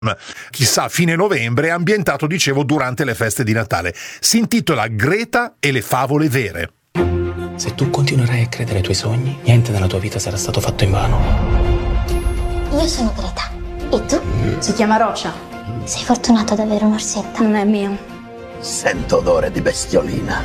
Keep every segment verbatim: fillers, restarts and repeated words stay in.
chissà, fine novembre, è ambientato, dicevo, durante le feste di Natale. Si intitola Greta e le favole vere. Se tu continuerai a credere ai tuoi sogni, niente nella tua vita sarà stato fatto invano. Io sono Greta. E tu? Si chiama Rocia. Sei fortunato ad avere un'orsetta. Non è mio. Sento odore di bestiolina.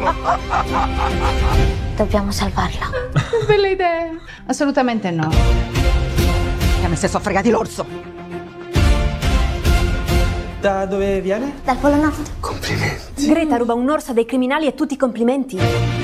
Dobbiamo salvarla. Bella idea. Assolutamente no. Che mi si sono fregati l'orso. Da dove viene? Dal Polo Nord. Complimenti. Greta ruba un orso dai criminali e tutti i complimenti.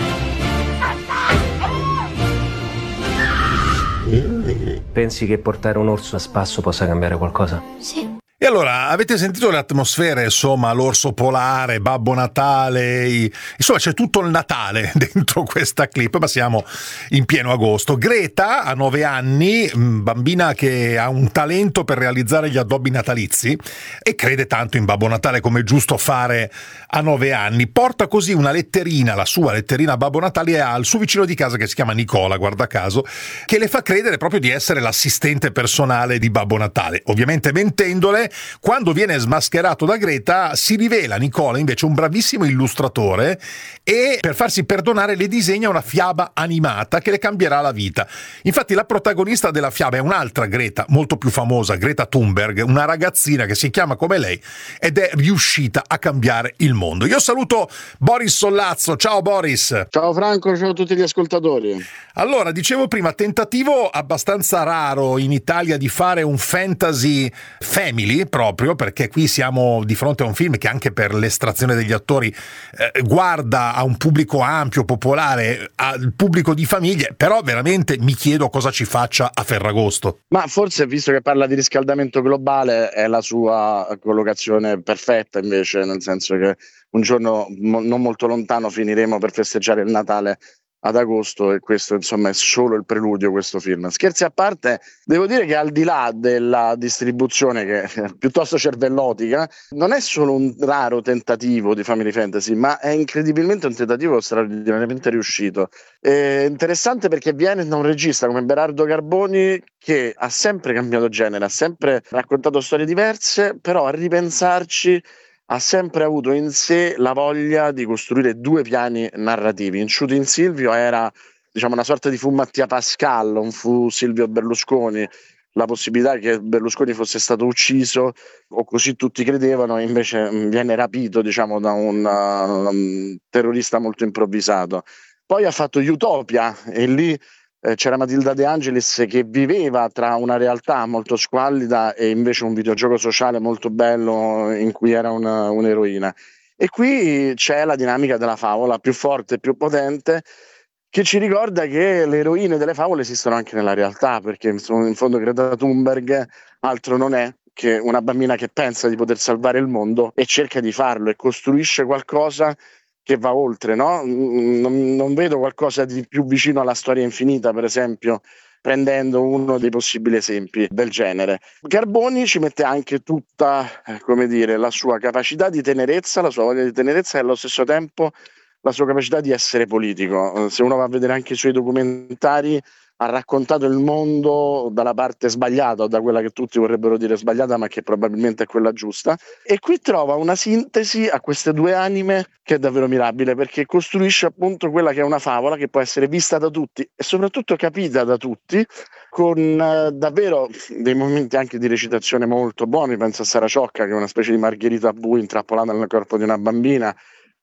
Pensi che portare un orso a spasso possa cambiare qualcosa? Sì. E allora, avete sentito le atmosfere, insomma, l'orso polare, Babbo Natale, i... insomma c'è tutto il Natale dentro questa clip, ma siamo in pieno agosto. Greta ha nove anni, bambina che ha un talento per realizzare gli addobbi natalizi e crede tanto in Babbo Natale, come è giusto fare a nove anni. Porta così una letterina, la sua letterina a Babbo Natale, al suo vicino di casa che si chiama Nicola, guarda caso, che le fa credere proprio di essere l'assistente personale di Babbo Natale. Ovviamente mentendole. Quando viene smascherato da Greta, si rivela Nicola invece un bravissimo illustratore e per farsi perdonare le disegna una fiaba animata che le cambierà la vita. Infatti la protagonista della fiaba è un'altra Greta, molto più famosa, Greta Thunberg, una ragazzina che si chiama come lei ed è riuscita a cambiare il mondo. Io saluto Boris Sollazzo. Ciao Boris. Ciao Franco, ciao a tutti gli ascoltatori. Allora, dicevo prima, tentativo abbastanza raro in Italia di fare un fantasy family, proprio perché qui siamo di fronte a un film che anche per l'estrazione degli attori eh, guarda a un pubblico ampio, popolare, al pubblico di famiglie, però veramente mi chiedo cosa ci faccia a Ferragosto. Ma forse, visto che parla di riscaldamento globale, è la sua collocazione perfetta invece, nel senso che un giorno mo- non molto lontano finiremo per festeggiare il Natale ad agosto e questo insomma è solo il preludio, questo film. Scherzi a parte, devo dire che al di là della distribuzione che è piuttosto cervellotica, non è solo un raro tentativo di family fantasy, ma è incredibilmente un tentativo straordinariamente riuscito. È interessante perché viene da un regista come Berardo Carboni, che ha sempre cambiato genere, ha sempre raccontato storie diverse, però a ripensarci ha sempre avuto in sé la voglia di costruire due piani narrativi. In Shooting Silvio era, diciamo, una sorta di fu Mattia Pascal, un fu Silvio Berlusconi, la possibilità che Berlusconi fosse stato ucciso, o così tutti credevano, e invece viene rapito, diciamo, da un, uh, un terrorista molto improvvisato. Poi ha fatto Utopia e lì Eh, c'era Matilda De Angelis che viveva tra una realtà molto squallida e invece un videogioco sociale molto bello in cui era una, un'eroina. E qui c'è la dinamica della favola più forte e più potente, che ci ricorda che le eroine delle favole esistono anche nella realtà, perché in fondo Greta Thunberg altro non è che una bambina che pensa di poter salvare il mondo e cerca di farlo e costruisce qualcosa che va oltre, no? Non, non vedo qualcosa di più vicino alla storia infinita, per esempio, prendendo uno dei possibili esempi del genere. Carboni ci mette anche tutta, eh, come dire, la sua capacità di tenerezza, la sua voglia di tenerezza e allo stesso tempo la sua capacità di essere politico. Se uno va a vedere anche i suoi documentari, ha raccontato il mondo dalla parte sbagliata, o da quella che tutti vorrebbero dire sbagliata, ma che probabilmente è quella giusta. E qui trova una sintesi a queste due anime che è davvero mirabile, perché costruisce appunto quella che è una favola che può essere vista da tutti e soprattutto capita da tutti, con eh, davvero dei momenti anche di recitazione molto buoni. Penso a Sara Ciocca, che è una specie di Margherita Bu intrappolata nel corpo di una bambina,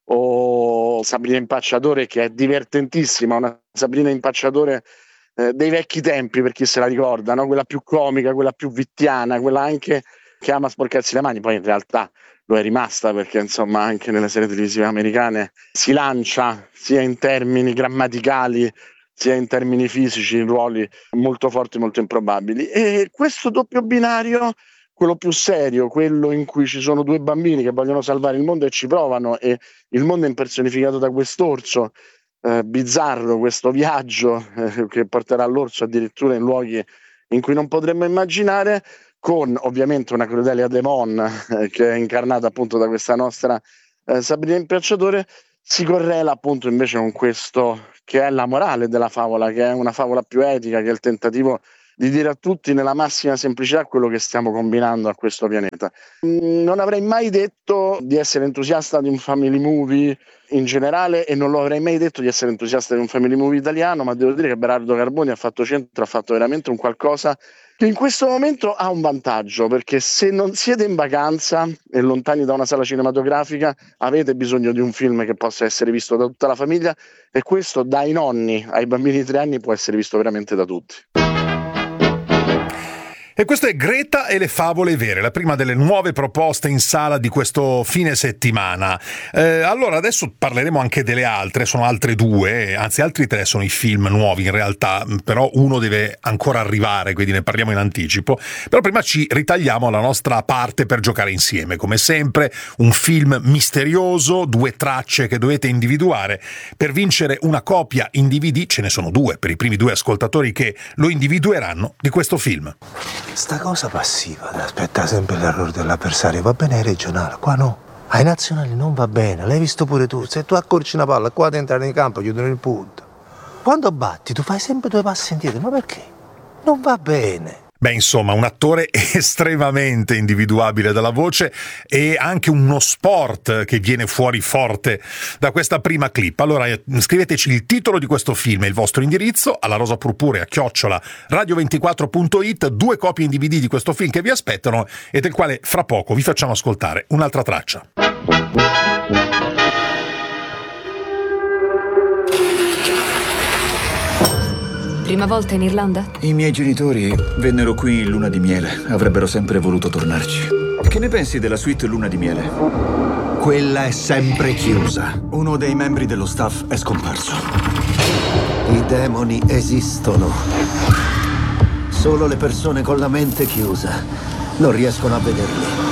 o Sabrina Impacciatore, che è divertentissima, una Sabrina Impacciatore eh, dei vecchi tempi, per chi se la ricorda, no? Quella più comica, quella più vittiana, quella anche che ama sporcarsi le mani. Poi in realtà lo è rimasta, perché insomma anche nelle serie televisive americane si lancia sia in termini grammaticali sia in termini fisici in ruoli molto forti, molto improbabili. E questo doppio binario, quello più serio, quello in cui ci sono due bambini che vogliono salvare il mondo e ci provano, e il mondo è impersonificato da quest'orso eh, bizzarro, questo viaggio eh, che porterà l'orso addirittura in luoghi in cui non potremmo immaginare, con ovviamente una Crudelia Demon eh, che è incarnata appunto da questa nostra eh, Sabrina Impacciatore, si correla appunto invece con questo che è la morale della favola, che è una favola più etica, che è il tentativo di dire a tutti nella massima semplicità quello che stiamo combinando a questo pianeta. Non avrei mai detto di essere entusiasta di un family movie in generale e non lo avrei mai detto di essere entusiasta di un family movie italiano, ma devo dire che Berardo Carboni ha fatto centro, ha fatto veramente un qualcosa che in questo momento ha un vantaggio, perché se non siete in vacanza e lontani da una sala cinematografica avete bisogno di un film che possa essere visto da tutta la famiglia, e questo dai nonni ai bambini di tre anni può essere visto veramente da tutti. E questo è Greta e le favole vere, la prima delle nuove proposte in sala di questo fine settimana. Eh, allora, adesso parleremo anche delle altre, sono altre due, anzi altri tre sono i film nuovi in realtà, però uno deve ancora arrivare, quindi ne parliamo in anticipo. Però prima ci ritagliamo la nostra parte per giocare insieme, come sempre, un film misterioso, due tracce che dovete individuare. Per vincere una copia in D V D, ce ne sono due, per i primi due ascoltatori che lo individueranno, di questo film. Sta cosa passiva di aspettare sempre l'errore dell'avversario va bene ai regionali, qua no. Ai nazionali non va bene, l'hai visto pure tu. Se tu accorci una palla qua dentro nel campo chiudono il punto. Quando batti tu fai sempre due passi indietro, ma perché? Non va bene. Beh, insomma, un attore estremamente individuabile dalla voce e anche uno sport che viene fuori forte da questa prima clip. Allora, scriveteci il titolo di questo film e il vostro indirizzo alla rosapurpurea chiocciola radio ventiquattro punto it, due copie in D V D di questo film che vi aspettano e del quale fra poco vi facciamo ascoltare un'altra traccia. Prima volta in Irlanda? I miei genitori vennero qui in luna di miele. Avrebbero sempre voluto tornarci. Che ne pensi della suite luna di miele? Quella è sempre chiusa. Uno dei membri dello staff è scomparso. I demoni esistono. Solo le persone con la mente chiusa non riescono a vederli.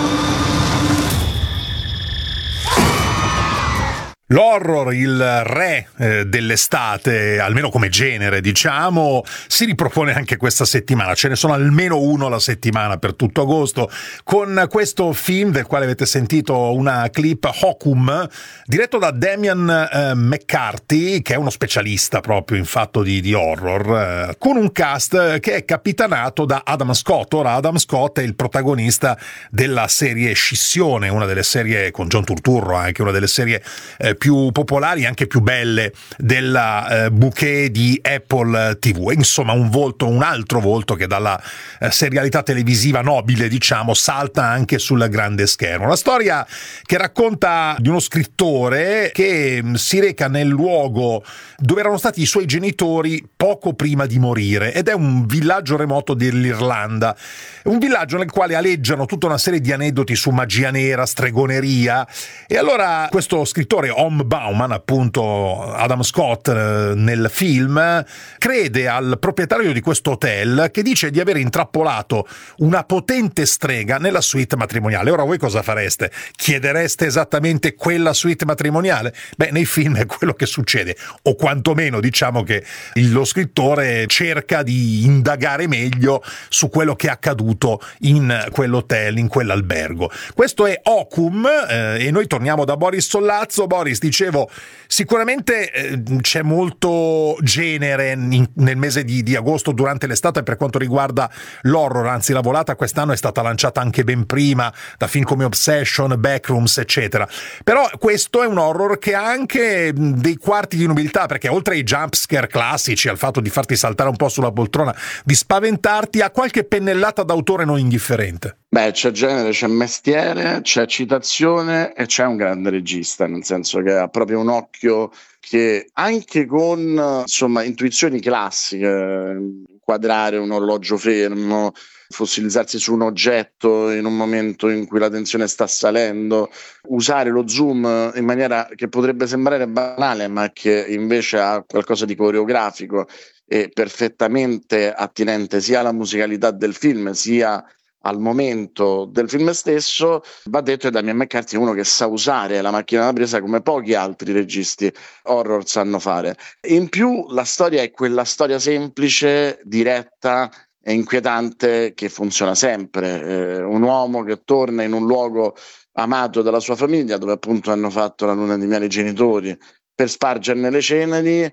L'horror, il re eh, dell'estate, almeno come genere, diciamo, si ripropone anche questa settimana. Ce ne sono almeno uno alla settimana per tutto agosto, con questo film del quale avete sentito una clip, Hocum, diretto da Damian eh, McCarthy, che è uno specialista proprio in fatto di, di horror, eh, con un cast che è capitanato da Adam Scott. Ora, Adam Scott è il protagonista della serie Scissione, una delle serie con John Turturro, anche una delle serie eh, più popolari e anche più belle della eh, bouquet di Apple tivù. Insomma, un volto, un altro volto che dalla eh, serialità televisiva nobile, diciamo, salta anche sul grande schermo. La storia che racconta di uno scrittore che mh, si reca nel luogo dove erano stati i suoi genitori poco prima di morire, ed è un villaggio remoto dell'Irlanda, un villaggio nel quale aleggiano tutta una serie di aneddoti su magia nera, stregoneria. E allora questo scrittore Om Bauman, appunto Adam Scott eh, nel film, crede al proprietario di questo hotel che dice di aver intrappolato una potente strega nella suite matrimoniale. Ora voi cosa fareste? Chiedereste esattamente quella suite matrimoniale? Beh, nei film è quello che succede, o quantomeno diciamo che lo scrittore cerca di indagare meglio su quello che è accaduto in quell'hotel, in quell'albergo. Questo è Hocum eh, e noi torniamo da Boris Sollazzo. Boris, dicevo, sicuramente eh, c'è molto genere in, nel mese di, di agosto, durante l'estate, per quanto riguarda l'horror, anzi la volata quest'anno è stata lanciata anche ben prima da film come Obsession, Backrooms, eccetera. Però questo è un horror che ha anche dei quarti di nobiltà, perché oltre ai jumpscare classici, al fatto di farti saltare un po' sulla poltrona, di spaventarti, ha qualche pennellata d'autore non indifferente. Beh, c'è genere, c'è mestiere, c'è citazione e c'è un grande regista, nel senso che ha proprio un occhio che anche con, insomma, intuizioni classiche, inquadrare un orologio fermo, fossilizzarsi su un oggetto in un momento in cui la tensione sta salendo, usare lo zoom in maniera che potrebbe sembrare banale ma che invece ha qualcosa di coreografico e perfettamente attinente sia alla musicalità del film sia al momento del film stesso. Va detto che Damian McCarthy è uno che sa usare la macchina da presa come pochi altri registi horror sanno fare. In più la storia è quella storia semplice, diretta e inquietante che funziona sempre. Eh, un uomo che torna in un luogo amato dalla sua famiglia, dove appunto hanno fatto la luna di miele i genitori, per spargerne le ceneri,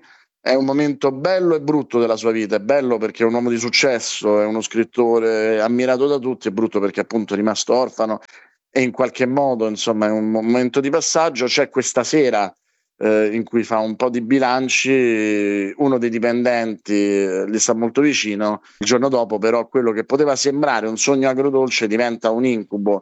È un momento bello e brutto della sua vita. È bello perché è un uomo di successo, è uno scrittore ammirato da tutti, è brutto perché appunto è rimasto orfano e in qualche modo, insomma, è un momento di passaggio. C'è questa sera eh, in cui fa un po' di bilanci, uno dei dipendenti eh, gli sta molto vicino, il giorno dopo però quello che poteva sembrare un sogno agrodolce diventa un incubo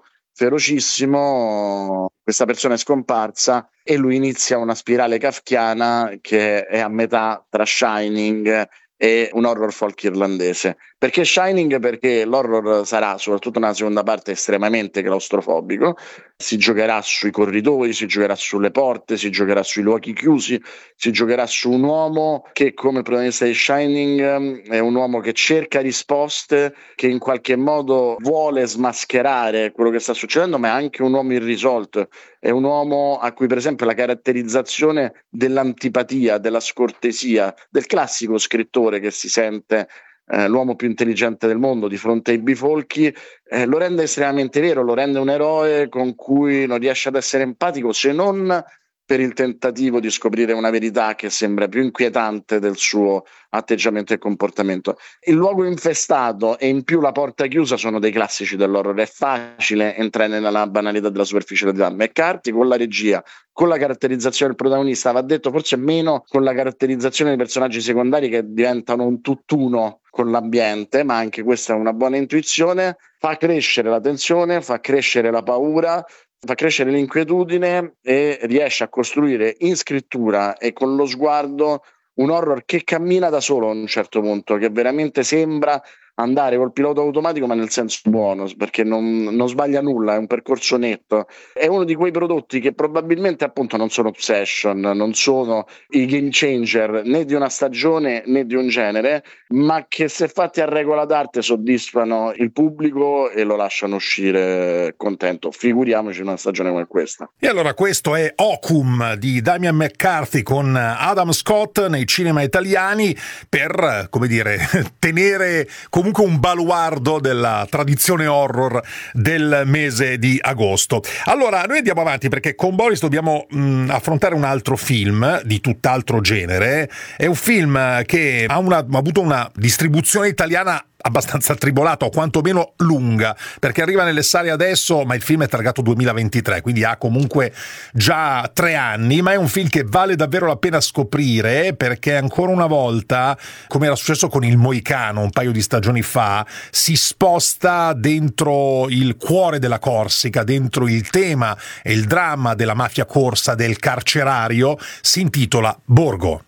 ferocissimo. Questa persona è scomparsa e lui inizia una spirale kafkiana che è a metà tra Shining e un horror folk irlandese. Perché Shining? Perché l'horror sarà, soprattutto nella seconda parte, estremamente claustrofobico, si giocherà sui corridoi, si giocherà sulle porte, si giocherà sui luoghi chiusi, si giocherà su un uomo che, come il protagonista di Shining, è un uomo che cerca risposte, che in qualche modo vuole smascherare quello che sta succedendo, ma è anche un uomo irrisolto. È un uomo a cui, per esempio, la caratterizzazione dell'antipatia, della scortesia, del classico scrittore che si sente eh, l'uomo più intelligente del mondo di fronte ai bifolchi, eh, lo rende estremamente vero, lo rende un eroe con cui non riesce ad essere empatico, se non per il tentativo di scoprire una verità che sembra più inquietante del suo atteggiamento e comportamento. Il luogo infestato e in più la porta chiusa sono dei classici dell'horror. È facile entrare nella banalità della superficialità. McCarthy con la regia, con la caratterizzazione del protagonista, va detto forse meno con la caratterizzazione dei personaggi secondari che diventano un tutt'uno con l'ambiente, ma anche questa è una buona intuizione, fa crescere la tensione, fa crescere la paura, fa crescere l'inquietudine e riesce a costruire in scrittura e con lo sguardo un horror che cammina da solo a un certo punto, che veramente sembra andare col pilota automatico, ma nel senso buono, perché non, non sbaglia nulla, è un percorso netto. È uno di quei prodotti che probabilmente appunto non sono obsession, non sono i game changer né di una stagione né di un genere, ma che se fatti a regola d'arte soddisfano il pubblico e lo lasciano uscire contento. Figuriamoci una stagione come questa. E allora questo è Ocum di Damian McCarthy con Adam Scott nei cinema italiani per, come dire, tenere comunque un baluardo della tradizione horror del mese di agosto. Allora, noi andiamo avanti perché con Boris dobbiamo mh, affrontare un altro film di tutt'altro genere. È un film che ha, una, ha avuto una distribuzione italiana abbastanza tribolata o quantomeno lunga, perché arriva nelle sale adesso, ma il film è targato duemilaventitré, quindi ha comunque già tre anni, ma è un film che vale davvero la pena scoprire, perché ancora una volta, come era successo con Il Moicano un paio di stagioni fa, si sposta dentro il cuore della Corsica, dentro il tema e il dramma della mafia corsa, del carcerario. Si intitola Borgo.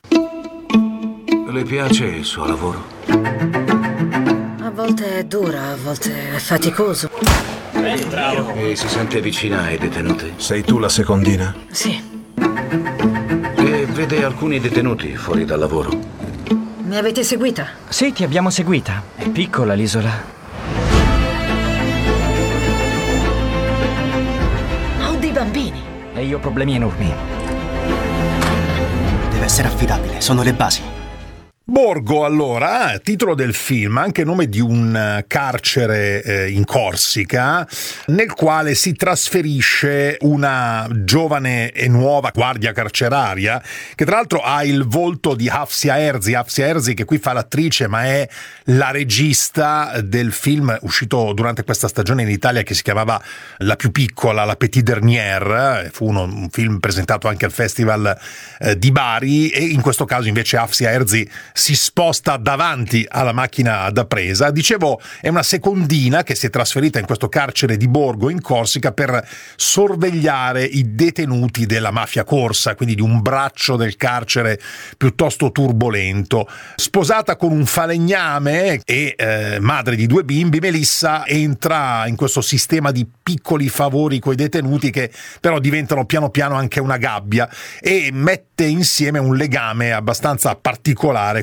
Le piace il suo lavoro? A volte è dura, a volte è faticoso. E si sente vicina ai detenuti? Sei tu la secondina? Sì. E vede alcuni detenuti fuori dal lavoro? Mi avete seguita? Sì, ti abbiamo seguita. È piccola l'isola. Ho dei bambini. E io ho problemi enormi. Deve essere affidabile, sono le basi. Borgo, allora, titolo del film, anche nome di un carcere eh, in Corsica, nel quale si trasferisce una giovane e nuova guardia carceraria, che tra l'altro ha il volto di Hafsia Erzi, Hafsia Erzi che qui fa l'attrice, ma è la regista del film uscito durante questa stagione in Italia che si chiamava La più piccola, La Petite Dernière, fu uno, un film presentato anche al Festival eh, di Bari, e in questo caso invece Hafsia Erzi si sposta davanti alla macchina da presa. Dicevo, è una secondina che si è trasferita in questo carcere di Borgo in Corsica per sorvegliare i detenuti della mafia corsa, quindi di un braccio del carcere piuttosto turbolento. Sposata con un falegname e eh, madre di due bimbi, Melissa entra in questo sistema di piccoli favori coi detenuti che però diventano piano piano anche una gabbia, e mette insieme un legame abbastanza particolare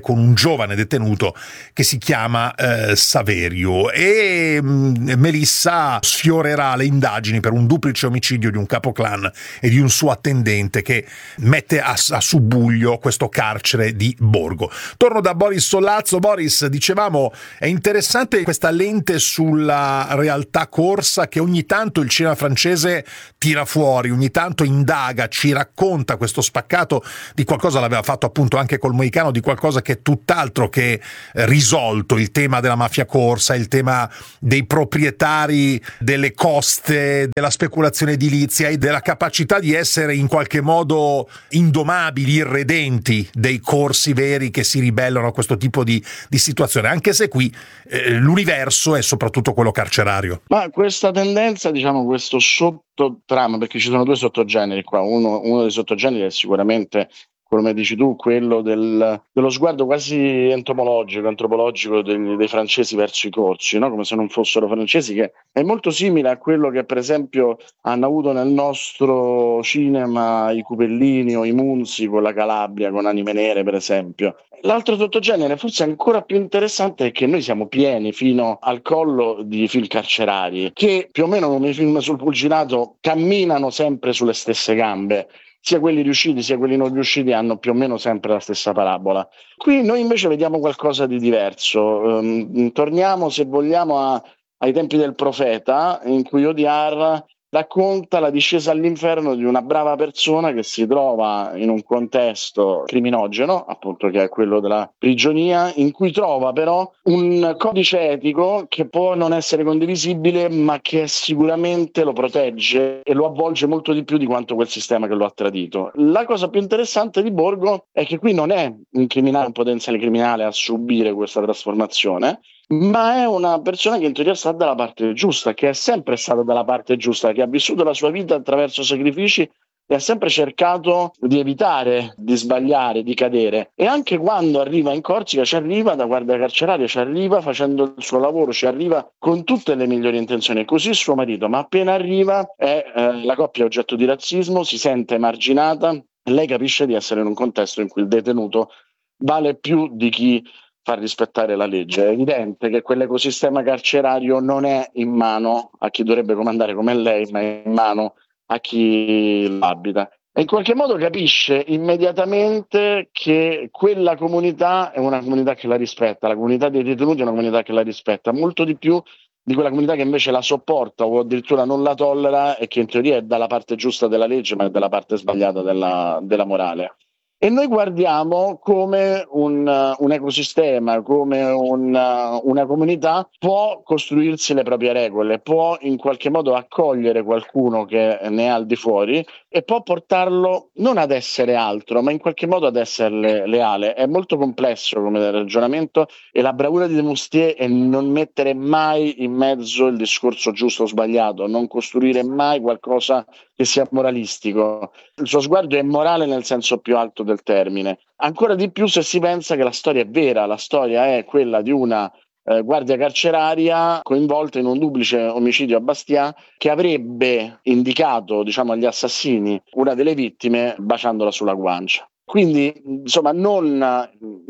con un giovane detenuto che si chiama eh, Saverio, e mh, Melissa sfiorerà le indagini per un duplice omicidio di un capoclan e di un suo attendente che mette a, a subbuglio questo carcere di Borgo. Torno da Boris Sollazzo. Boris, dicevamo, è interessante questa lente sulla realtà corsa che ogni tanto il cinema francese tira fuori, ogni tanto indaga, ci racconta questo spaccato di qualcosa, l'aveva fatto appunto anche col Moicano, di qualcosa che è tutt'altro che risolto, il tema della mafia corsa, il tema dei proprietari delle coste, della speculazione edilizia e della capacità di essere in qualche modo indomabili, irredenti dei corsi veri che si ribellano a questo tipo di, di situazione, anche se qui eh, l'universo è soprattutto quello carcerario. Ma questa tendenza, diciamo, questo sottotrama, perché ci sono due sottogeneri qua, uno, uno dei sottogeneri è sicuramente, come dici tu, quello del, dello sguardo quasi entomologico, antropologico dei, dei francesi verso i corsi, no? Come se non fossero francesi, che è molto simile a quello che per esempio hanno avuto nel nostro cinema i Cupellini o i Munzi con la Calabria, con Anime Nere per esempio. L'altro sottogenere, forse ancora più interessante, è che noi siamo pieni fino al collo di film carcerari che più o meno come i film sul Pulcinato camminano sempre sulle stesse gambe. Sia quelli riusciti sia quelli non riusciti hanno più o meno sempre la stessa parabola. Qui noi invece vediamo qualcosa di diverso. Um, torniamo, se vogliamo, a, ai tempi del Profeta, in cui Audiard racconta la discesa all'inferno di una brava persona che si trova in un contesto criminogeno, appunto che è quello della prigionia, in cui trova però un codice etico che può non essere condivisibile, ma che sicuramente lo protegge e lo avvolge molto di più di quanto quel sistema che lo ha tradito. La cosa più interessante di Borgo è che qui non è un criminale, un potenziale criminale a subire questa trasformazione, ma è una persona che in teoria sta dalla parte giusta, che è sempre stata dalla parte giusta, che ha vissuto la sua vita attraverso sacrifici e ha sempre cercato di evitare di sbagliare, di cadere. E anche quando arriva in Corsica ci arriva da guardia carceraria, ci arriva facendo il suo lavoro, ci arriva con tutte le migliori intenzioni. E così suo marito, ma appena arriva è eh, la coppia è oggetto di razzismo, si sente emarginata e lei capisce di essere in un contesto in cui il detenuto vale più di chi far rispettare la legge. È evidente che quell'ecosistema carcerario non è in mano a chi dovrebbe comandare come lei, ma è in mano a chi l'abita. E in qualche modo capisce immediatamente che quella comunità è una comunità che la rispetta, la comunità dei detenuti è una comunità che la rispetta, molto di più di quella comunità che invece la sopporta o addirittura non la tollera e che in teoria è dalla parte giusta della legge, ma è dalla parte sbagliata della, della morale. E noi guardiamo come un, un ecosistema, come un, una comunità può costruirsi le proprie regole, può in qualche modo accogliere qualcuno che ne è al di fuori e può portarlo non ad essere altro, ma in qualche modo ad essere leale. È molto complesso come ragionamento e la bravura di Desmoustier è non mettere mai in mezzo il discorso giusto o sbagliato, non costruire mai qualcosa che sia moralistico. Il suo sguardo è morale nel senso più alto del termine, ancora di più se si pensa che la storia è vera, la storia è quella di una eh, guardia carceraria coinvolta in un duplice omicidio a Bastia che avrebbe indicato, diciamo, agli assassini una delle vittime baciandola sulla guancia. Quindi, insomma, non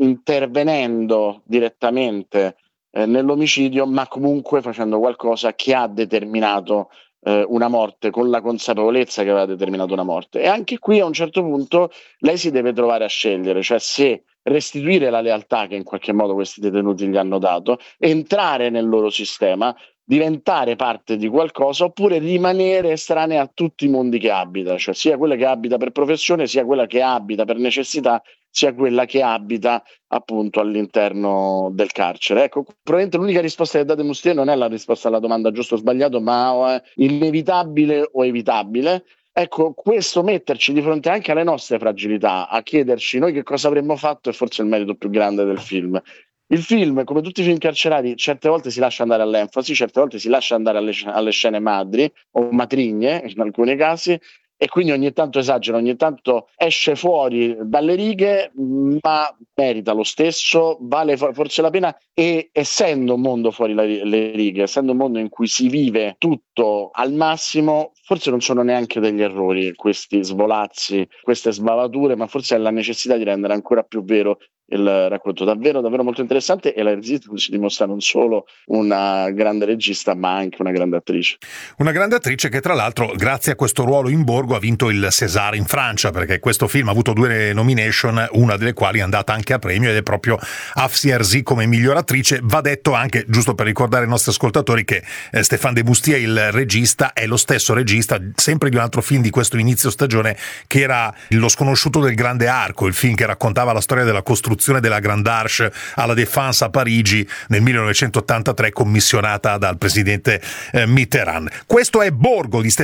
intervenendo direttamente eh, nell'omicidio, ma comunque facendo qualcosa che ha determinato una morte, con la consapevolezza che aveva determinato una morte. E anche qui a un certo punto lei si deve trovare a scegliere, cioè se restituire la lealtà che in qualche modo questi detenuti gli hanno dato, entrare nel loro sistema, diventare parte di qualcosa, oppure rimanere estranea a tutti i mondi che abita, cioè sia quella che abita per professione, sia quella che abita per necessità, sia quella che abita appunto all'interno del carcere. Ecco, probabilmente l'unica risposta che dà Desmoustier non è la risposta alla domanda giusto o sbagliato, ma è inevitabile o evitabile. Ecco, questo metterci di fronte anche alle nostre fragilità, a chiederci noi che cosa avremmo fatto, è forse il merito più grande del film. Il film, come tutti i film carcerari, certe volte si lascia andare all'enfasi, certe volte si lascia andare alle, alle scene madri o matrigne in alcuni casi, e quindi ogni tanto esagera, ogni tanto esce fuori dalle righe, ma merita lo stesso, vale forse la pena. E essendo un mondo fuori le righe, essendo un mondo in cui si vive tutto al massimo, forse non sono neanche degli errori questi svolazzi, queste sbavature, ma forse è la necessità di rendere ancora più vero il racconto, davvero davvero molto interessante, e la regista si dimostra non solo una grande regista ma anche una grande attrice. Una grande attrice che tra l'altro grazie a questo ruolo in Borgo ha vinto il César in Francia, perché questo film ha avuto due nomination, una delle quali è andata anche a premio ed è proprio Afsi Herzi come miglior attrice. Va detto anche, giusto per ricordare ai nostri ascoltatori, che eh, Stéphane de Bustier, il regista, è lo stesso regista sempre di un altro film di questo inizio stagione che era Lo sconosciuto del grande arco, il film che raccontava la storia della costruzione della Grande Arche alla Défense a Parigi nel millenovecentottantatré, commissionata dal presidente eh, Mitterrand. Questo è Borgo di